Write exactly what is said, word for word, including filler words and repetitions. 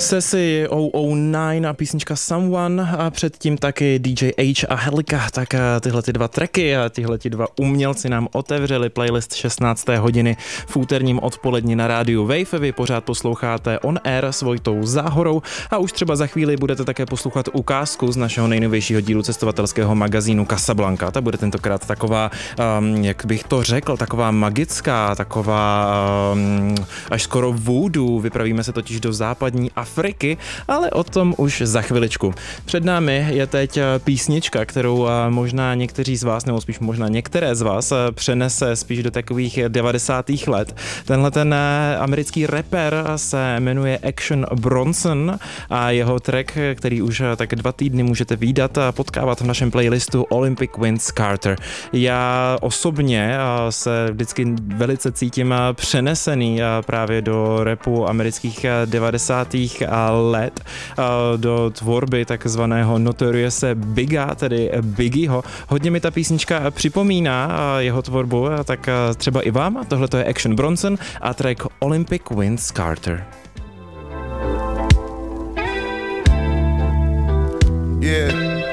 Sesi nula nula devět a písnička Someone a předtím taky D J H a Helika, tak tyhle ty dva tracky a tyhle ty dva umělci nám otevřeli playlist šestnácté hodiny v úterním odpoledni na rádiu Wave. Vy pořád posloucháte On Air s Vojtou Záhorou a už třeba za chvíli budete také poslouchat ukázku z našeho nejnovějšího dílu cestovatelského magazínu Casablanca. Ta bude tentokrát taková, um, jak bych to řekl, taková magická, taková um, až skoro voodoo. Vypravíme se totiž do západní Afriky, ale o tom už za chviličku. Před námi je teď písnička, kterou možná někteří z vás, nebo spíš možná některé z vás přenese spíš do takových devadesátých let. Tenhle ten americký rapper se jmenuje Action Bronson a jeho track, který už tak dva týdny můžete vídat a potkávat v našem playlistu Olympic Vince Carter. Já osobně se vždycky velice cítím přenesený právě do rapu amerických devadesátých let, do tvorby takzvaného Notorious Bigga, tedy Biggieho. Hodně mi ta písnička připomíná jeho tvorbu, tak třeba i vám. Tohle to je Action Bronson a track Olympic Vince Carter. Yeah.